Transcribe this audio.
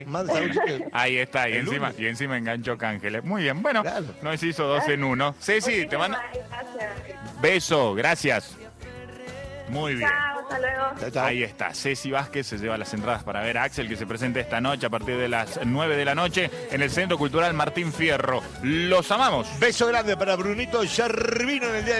Más de sándwich que Ahí está, el y encima enganchó Cángeles. Muy bien, bueno, Claro. nos hizo 2 en 1. Ceci, te mando Gracias. beso, gracias. Muy bien. Chao, hasta luego. Chao, chao. Ahí está, Ceci Vázquez se lleva las entradas para ver a Axel, que se presenta esta noche a partir de las 9 de la noche en el Centro Cultural Martín Fierro. Los amamos. Beso grande para Brunito Yervino en el día de